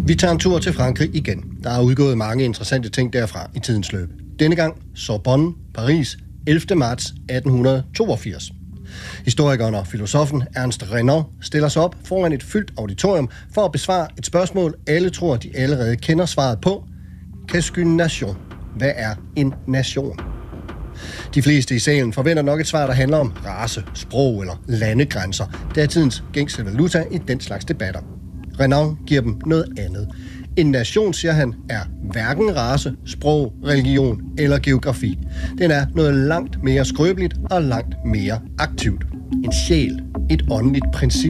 Vi tager en tur til Frankrig igen. Der er udgået mange interessante ting derfra i tidens løb. Denne gang Sorbonne, Paris, 11. marts 1882. Historikeren og filosofen Ernest Renan stiller sig op foran et fyldt auditorium for at besvare et spørgsmål, alle tror, de allerede kender svaret på. Qu'est-ce qu'une nation? Hvad er en nation? De fleste i salen forventer nok et svar, der handler om race, sprog eller landegrænser. Det er tidens gængse valuta i den slags debatter. Renan giver dem noget andet. En nation, siger han, er hverken race, sprog, religion eller geografi. Den er noget langt mere skrøbeligt og langt mere aktivt. En sjæl, et åndeligt princip.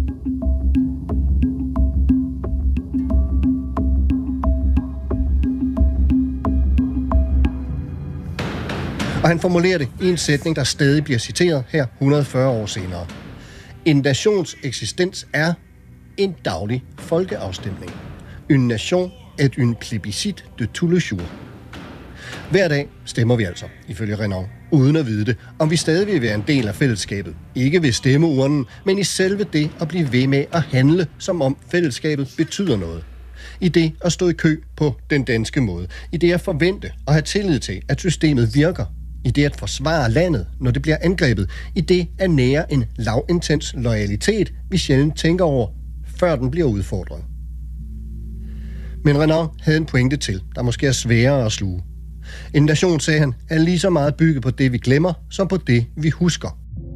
Og han formulerer det i en sætning, der stadig bliver citeret her 140 år senere. En nations eksistens er en daglig folkeafstemning. Une nation est une plébiscite de tous les jours. Hver dag stemmer vi altså, ifølge Renan, uden at vide det, om vi stadig vil være en del af fællesskabet. Ikke ved stemmeurnen, men i selve det at blive ved med at handle, som om fællesskabet betyder noget. I det at stå i kø på den danske måde. I det at forvente og have tillid til, at systemet virker. I det at forsvare landet, når det bliver angrebet. I det at nære en lavintens loyalitet, vi sjældent tænker over, før den bliver udfordret. Men Renan havde en pointe til, der måske er sværere at sluge. En nation, sagde han, er lige så meget bygget på det, vi glemmer, som på det, vi husker.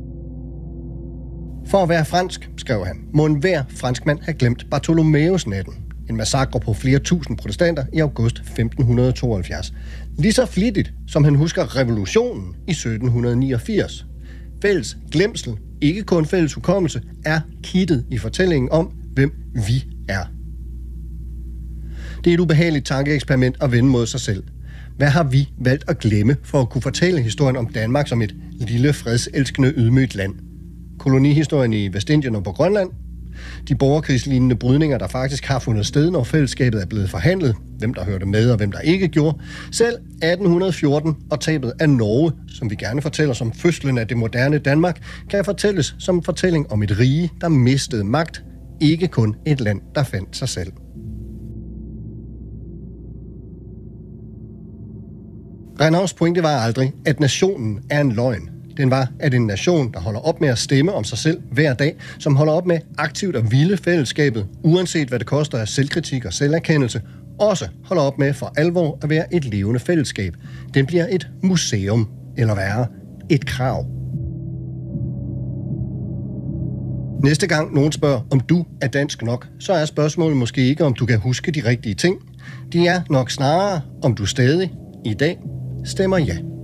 For at være fransk, skrev han, må enhver franskmand have glemt Bartholomeus-natten. En massakre på flere tusind protestanter i august 1572. Lige så flittigt, som han husker revolutionen i 1789. Fælles glemsel, ikke kun fælles hukommelse, er kittet i fortællingen om, hvem vi er. Det er et ubehageligt tankeeksperiment at vende mod sig selv. Hvad har vi valgt at glemme for at kunne fortælle historien om Danmark som et lille, fredselskende, ydmygt land? Kolonihistorien i Vestindien og på Grønland? De borgerkrigslignende brydninger, der faktisk har fundet sted, når fællesskabet er blevet forhandlet, hvem der hørte med og hvem der ikke gjorde. Selv 1814 og tabet af Norge, som vi gerne fortæller som fødslen af det moderne Danmark, kan fortælles som en fortælling om et rige, der mistede magt, ikke kun et land, der fandt sig selv. Renans pointe var aldrig, at nationen er en løgn. Den var, at en nation, der holder op med at stemme om sig selv hver dag, som holder op med aktivt at ville fællesskabet, uanset hvad det koster af selvkritik og selverkendelse, også holder op med for alvor at være et levende fællesskab. Den bliver et museum, eller værre, et krav. Næste gang nogen spørger, om du er dansk nok, så er spørgsmålet måske ikke, om du kan huske de rigtige ting. De er nok snarere, om du stadig i dag stemmer ja.